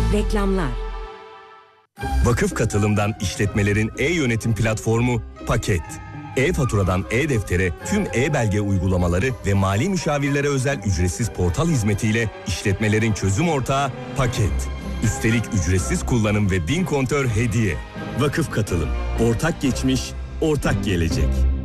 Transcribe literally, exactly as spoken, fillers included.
Reklamlar. Vakıf Katılım'dan işletmelerin e-yönetim platformu Paket. E-faturadan e-deftere tüm e-belge uygulamaları ve mali müşavirlere özel ücretsiz portal hizmetiyle işletmelerin çözüm ortağı Paket. Üstelik ücretsiz kullanım ve bin kontör hediye. Vakıf Katılım. Ortak geçmiş, ortak gelecek.